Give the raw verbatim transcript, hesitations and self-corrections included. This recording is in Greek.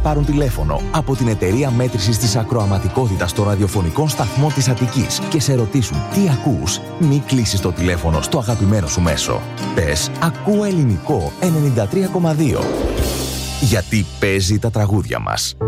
πάρουν τηλέφωνο από την εταιρεία μέτρησης της ακροαματικότητας των ραδιοφωνικών σταθμών της Αττικής και σε ρωτήσουν τι ακούς, μη κλείσεις το τηλέφωνο στο αγαπημένο σου μέσο. Πες «Ακούω ελληνικό ενενήντα τρία κόμμα δύο». Γιατί παίζει τα τραγούδια μας.